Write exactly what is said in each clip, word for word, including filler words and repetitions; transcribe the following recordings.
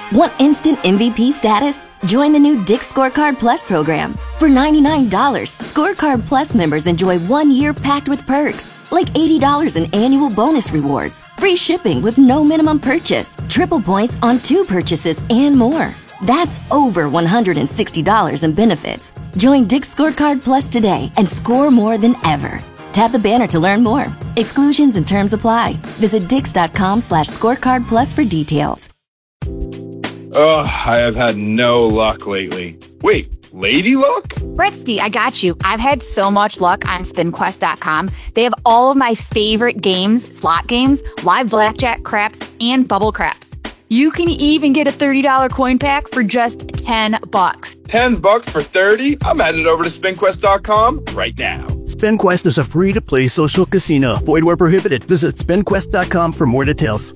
Want instant M V P status? Join the new Dick's Scorecard Plus program. For ninety-nine dollars, Scorecard Plus members enjoy one year packed with perks, like eighty dollars in annual bonus rewards, free shipping with no minimum purchase, triple points on two purchases, and more. That's over one hundred sixty dollars in benefits. Join Dick's Scorecard Plus today and score more than ever. Tap the banner to learn more. Exclusions and terms apply. Visit dix.com slash scorecard plus for details. Ugh, I have had no luck lately. Wait, lady luck? Britsky, I got you. I've had so much luck on spin quest dot com. They have all of my favorite games, slot games, live blackjack, craps, and bubble craps. You can even get a thirty dollars coin pack for just ten bucks. ten bucks for thirty? I'm headed over to spin quest dot com right now. SpinQuest is a free-to-play social casino. Void where prohibited. Visit spin quest dot com for more details.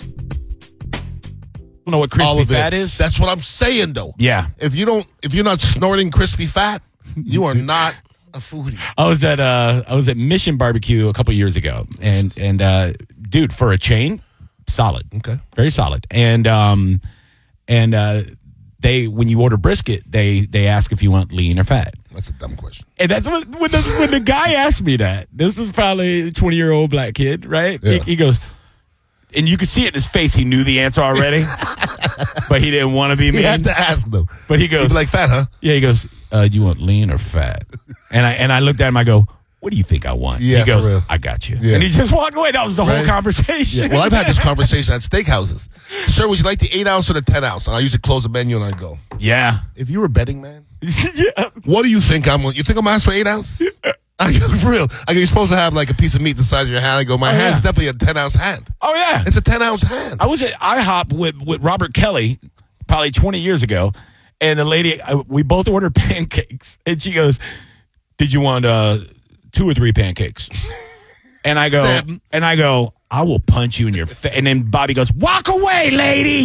I don't know what crispy All of fat it. is. That's what I'm saying, though. Yeah. If you don't, if you're not snorting crispy fat, you are not a foodie. I was at uh, I was at Mission Barbecue a couple years ago, and and uh, dude, for a chain, solid, Okay. very solid, and um, and uh, they when you order brisket, they they ask if you want lean or fat. That's a dumb question. And that's what when the, when the guy asked me that. This is probably a twenty year old black kid, right? Yeah. He, he goes, and you could see it in his face. He knew the answer already, but he didn't want to be mean. He had to ask though. But he goes, He'd be like fat, huh? yeah, he goes, uh, you want lean or fat? And I and I looked at him. I go, what do you think I want? Yeah, he goes, for real. I got you. Yeah. And he just walked away. That was the whole Right? conversation. Yeah. Well, I've had this conversation at steakhouses. Sir, would you like the eight ounce or the ten ounce? And I usually close the menu and I go, Yeah. if you were a betting man, yeah. what do you think I'm? You think I'm asked for eight ounce? I go, for real. I go, you're supposed to have like a piece of meat the size of your hand. I go, my Oh, hand's yeah. definitely a ten ounce hand. Oh yeah. It's a ten ounce hand. I was at IHOP with with Robert Kelly probably twenty years ago, and the lady uh, we both ordered pancakes, and she goes, "Did you want uh, two or three pancakes?" And I go, Seven. and I go, "I will punch you in your face." And then Bobby goes, "Walk away, lady.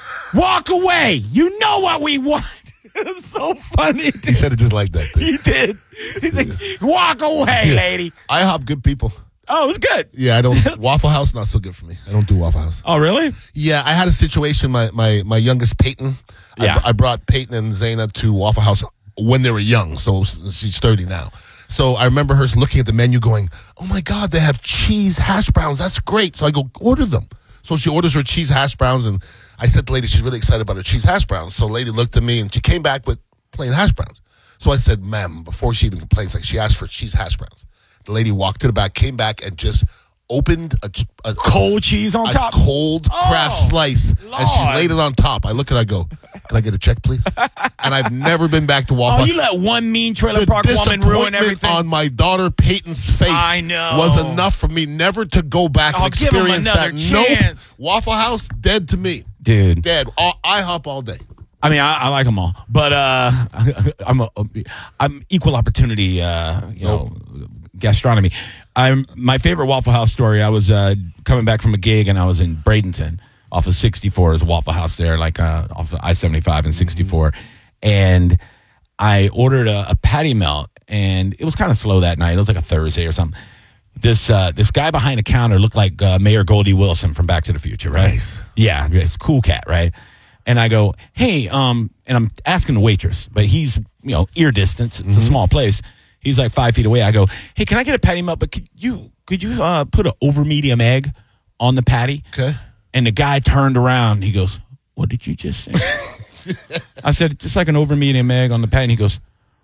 Walk away. You know what we want." It's so funny. He said it just like that. He did. He's like, "Walk away, Yeah. lady." IHOP, good people. Oh, it was good. Yeah, I don't. Waffle House, not so good for me. I don't do Waffle House. Oh, really? Yeah, I had a situation. My my my youngest Peyton. Yeah. I, I brought Peyton and Zaina to Waffle House when they were young. So she's thirty now. So I remember her looking at the menu, going, "Oh my God, they have cheese hash browns. That's great." So I go, "Order them." So she orders her cheese hash browns, and I said to the lady, she's really excited about her cheese hash browns. So the lady looked at me, and she came back with plain hash browns. So I said, "Ma'am," before she even complains, like she asked for cheese hash browns. The lady walked to the back, came back, and just opened a, a Cold cheese on a top. cold Oh, craft slice, and she Lord. laid it on top. I look and I go, "Can I get a check, please?" And I've never been back to Waffle Oh, House. you let one mean trailer The park woman ruin disappointment everything. on my daughter Peyton's face I know. was enough for me never to go back Oh, and give 'em experience another that. Nope. chance. Waffle House, dead to me. Dude. Dead. All, IHOP all day. I mean, I, I like them all, but uh, I'm a, I'm equal opportunity, uh, you know, gastronomy. I'm my favorite Waffle House story. I was uh, coming back from a gig and I was in Bradenton off of sixty-four. There's a Waffle House there, like uh, off of I seventy-five and sixty-four, and I ordered a, a patty melt, and it was kind of slow that night. It was like a Thursday or something. This uh, this guy behind the counter looked like uh, Mayor Goldie Wilson from Back to the Future, right? Nice. Yeah, it's a cool cat, right? And I go, hey, um, and I'm asking the waitress, but he's, you know, ear distance. It's Mm-hmm. a small place. He's like five feet away. I go, hey, can I get a patty melt? But could you could you uh, put an over medium egg on the patty? Okay. And the guy turned around. He goes, what did you just say? I said, just like an over medium egg on the patty. And he goes,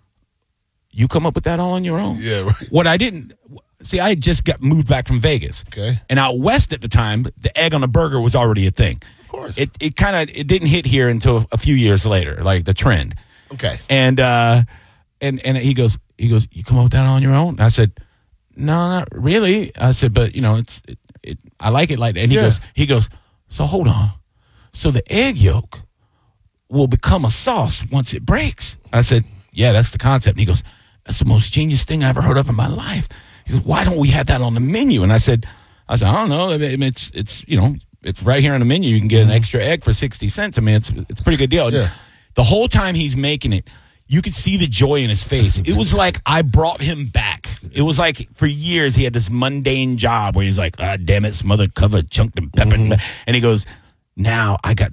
you come up with that all on your own? Yeah, right. What I didn't see, I had just got moved back from Vegas. Okay. And out west at the time, the egg on the burger was already a thing. Of course. It it kind of it didn't hit here until a few years later, like the trend. Okay. And uh, and and he goes, he goes, you come up with that on your own? I said, no, not really. I said, but you know, it's it, it I like it like that. And he Yeah. goes, he goes, so hold on, so the egg yolk will become a sauce once it breaks. I said, yeah, that's the concept. And he goes, that's the most genius thing I ever heard of in my life. He goes, why don't we have that on the menu? And I said, I said, I don't know. I mean, it's it's you know, it's right here on the menu. You can get an extra egg for sixty cents. I mean, it's it's a pretty good deal. Yeah. The whole time he's making it, you could see the joy in his face. It was like I brought him back. It was like for years he had this mundane job where he's like, ah, damn it, smothered, covered, chunked and peppered. Mm-hmm. And he goes, now I got